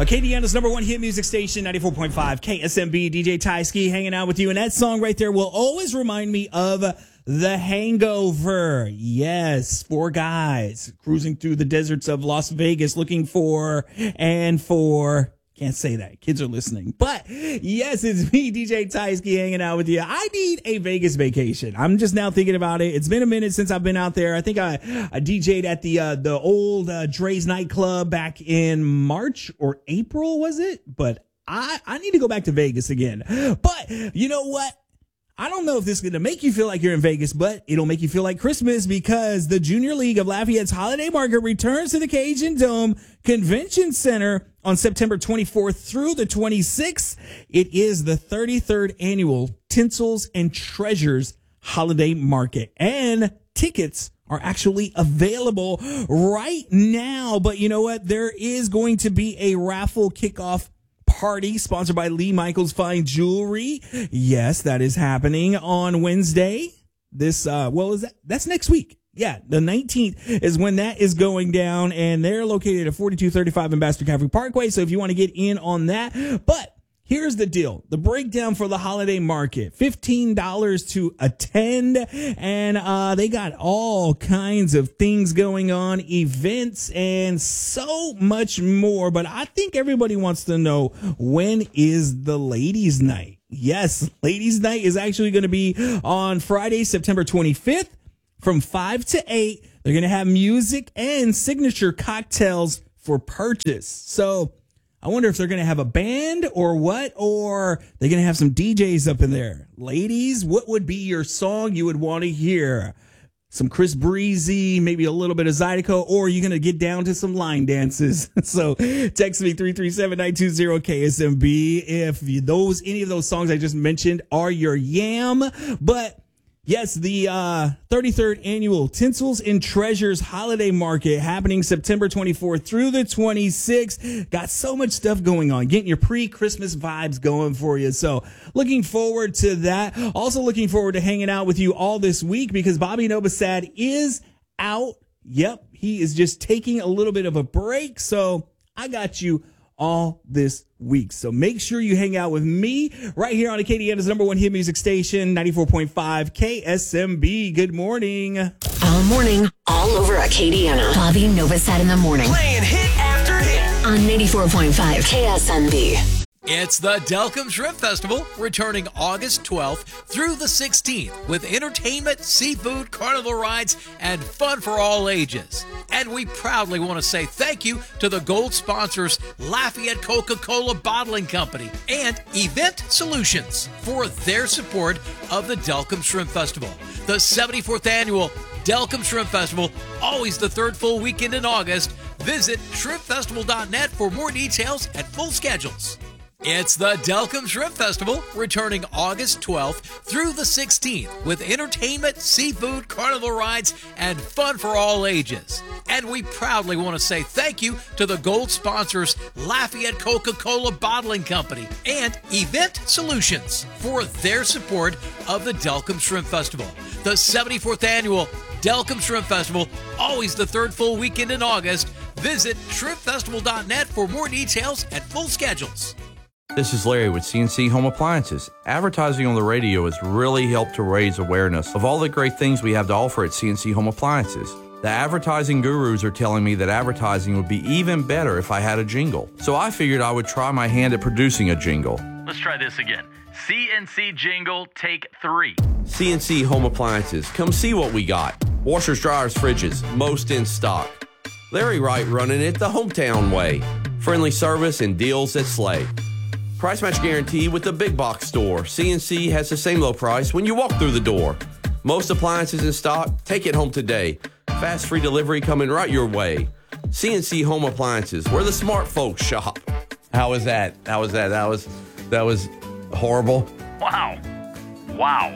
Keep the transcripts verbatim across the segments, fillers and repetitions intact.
Acadiana's number one hit music station, ninety-four point five K S M B. D J Tyski hanging out with you. And that song right there will always remind me of The Hangover. Yes, four guys cruising through the deserts of Las Vegas looking for and for... Can't say that. Kids are listening. But yes, it's me, D J Tyski, hanging out with you. I need a Vegas vacation. I'm just now thinking about it. It's been a minute since I've been out there. I think I, I D J'd at the uh, the old uh, Dre's nightclub back in March or April, was it? But I, I need to go back to Vegas again. But you know what? I don't know if this is going to make you feel like you're in Vegas, but it'll make you feel like Christmas because the Junior League of Lafayette's Holiday Market returns to the Cajun Dome Convention Center on September twenty-fourth through the twenty-sixth. It is the thirty-third annual Tinsels and Treasures Holiday Market, and tickets are actually available right now. But you know what? There is going to be a raffle kickoff party sponsored by Lee Michaels Fine Jewelry. Yes, that is happening on Wednesday. This, uh, well, is that, that's next week. Yeah, the nineteenth is when that is going down, and they're located at forty-two thirty-five Ambassador Caffrey Parkway. So if you want to get in on that, but here's the deal. The breakdown for the holiday market, fifteen dollars to attend. And, uh, they got all kinds of things going on, events and so much more. But I think everybody wants to know, when is the ladies' night? Yes, ladies' night is actually going to be on Friday, September twenty-fifth from five to eight. They're going to have music and signature cocktails for purchase. So I wonder if they're going to have a band or what, or they're going to have some D Js up in there. Ladies, what would be your song you would want to hear? Some Chris Breezy, maybe a little bit of Zydeco, or are you going to get down to some line dances? So text me three three seven, nine two zero K S M B if those any of those songs I just mentioned are your yam. But yes, the uh, thirty-third annual Tinsels and Treasures Holiday Market happening September twenty-fourth through the twenty-sixth. Got so much stuff going on, getting your pre-Christmas vibes going for you. So looking forward to that. Also looking forward to hanging out with you all this week because Bobby Novosad is out. Yep, he is just taking a little bit of a break. So I got you all this week. So make sure you hang out with me right here on Acadiana's number one hit music station, ninety-four point five K S M B. Good morning. All morning, all over Acadiana. Bobby Novosad in the morning. Playing hit after hit. On ninety-four point five K S M B. It's the Delcambre Shrimp Festival, returning August twelfth through the sixteenth with entertainment, seafood, carnival rides, and fun for all ages. And we proudly want to say thank you to the gold sponsors Lafayette Coca-Cola Bottling Company and Event Solutions for their support of the Delcambre Shrimp Festival. The seventy-fourth annual Delcambre Shrimp Festival, always the third full weekend in August. Visit shrimp festival dot net for more details and full schedules. It's the Delcambre Shrimp Festival, returning August twelfth through the sixteenth with entertainment, seafood, carnival rides, and fun for all ages. And we proudly want to say thank you to the gold sponsors Lafayette Coca-Cola Bottling Company and Event Solutions for their support of the Delcambre Shrimp Festival. The seventy-fourth annual Delcambre Shrimp Festival, always the third full weekend in August. Visit shrimp festival dot net for more details and full schedules. This is Larry with C N C Home Appliances. Advertising on the radio has really helped to raise awareness of all the great things we have to offer at C N C Home Appliances. The advertising gurus are telling me that advertising would be even better if I had a jingle. So I figured I would try my hand at producing a jingle. Let's try this again. C N C jingle, take three. C N C Home Appliances. Come see what we got. Washers, dryers, fridges, most in stock. Larry Wright running it the hometown way. Friendly service and deals that slay. Price match guarantee with the big box store. C N C has the same low price when you walk through the door. Most appliances in stock, take it home today. Fast free delivery coming right your way. C N C Home Appliances, where the smart folks shop. How was that? How was that? That was that was horrible. Wow. Wow.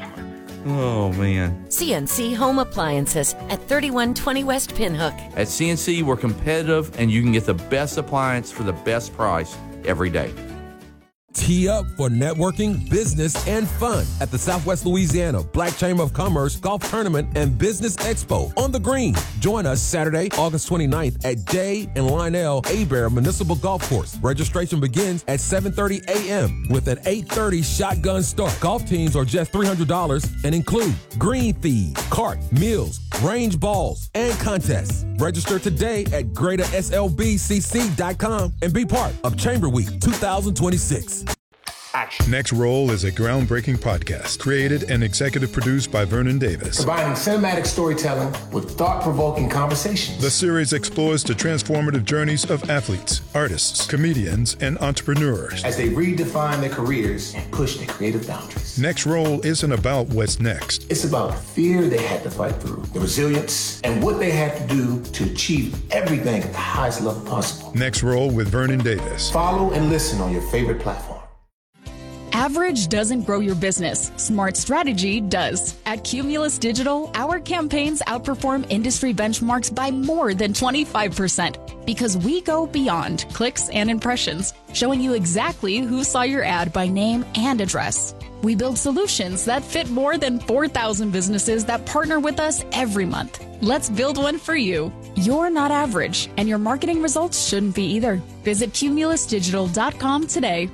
Oh, man. C N C Home Appliances at thirty-one twenty West Pinhook. At C N C, we're competitive, and you can get the best appliance for the best price every day. Tee up for networking, business, and fun at the Southwest Louisiana Black Chamber of Commerce Golf Tournament and Business Expo on the Green. Join us Saturday, August twenty-ninth at Jay and Lionel Hebert Municipal Golf Course. Registration begins at seven thirty a.m. with an eight thirty shotgun start. Golf teams are just three hundred dollars and include green feed, cart, meals, range balls, and contests. Register today at greater S L B C C dot com and be part of Chamber Week two thousand twenty-six. Action. Next Roll is a groundbreaking podcast created and executive produced by Vernon Davis. Combining cinematic storytelling with thought-provoking conversations. The series explores the transformative journeys of athletes, artists, comedians, and entrepreneurs as they redefine their careers and push their creative boundaries. Next Roll isn't about what's next. It's about the fear they had to fight through, the resilience, and what they had to do to achieve everything at the highest level possible. Next Roll with Vernon Davis. Follow and listen on your favorite platform. Average doesn't grow your business. Smart strategy does. At Cumulus Digital, our campaigns outperform industry benchmarks by more than twenty-five percent because we go beyond clicks and impressions, showing you exactly who saw your ad by name and address. We build solutions that fit more than four thousand businesses that partner with us every month. Let's build one for you. You're not average, and your marketing results shouldn't be either. Visit cumulus digital dot com today.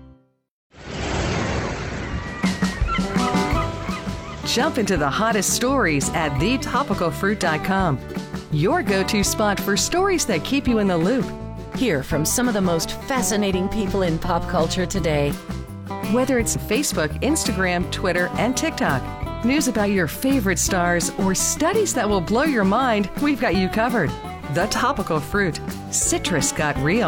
Jump into the hottest stories at the topical fruit dot com. Your go-to spot for stories that keep you in the loop. Hear from some of the most fascinating people in pop culture today. Whether it's Facebook, Instagram, Twitter, and TikTok, news about your favorite stars, or studies that will blow your mind, we've got you covered. The Topical Fruit. Citrus got real.